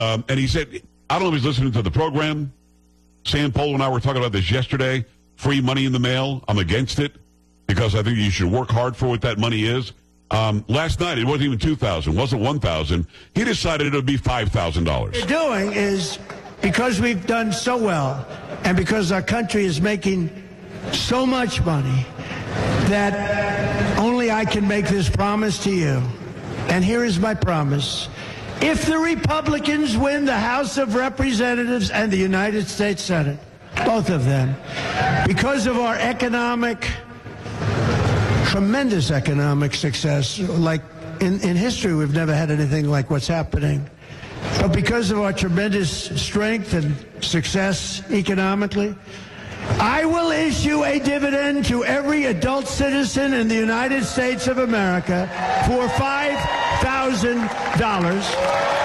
And he said, I don't know if he's listening to the program. Sam Polo and I were talking about this yesterday. Free money in the mail. I'm against it because I think you should work hard for what that money is. Last night, it wasn't even $2,000, wasn't $1,000. He decided it would be $5,000. What we're doing is, because we've done so well and because our country is making so much money, that only I can make this promise to you. And here is my promise. If the Republicans win the House of Representatives and the United States Senate, both of them, because of our tremendous economic success, like in history, we've never had anything like what's happening. But because of our tremendous strength and success economically, I will issue a dividend to every adult citizen in the United States of America for $5,000.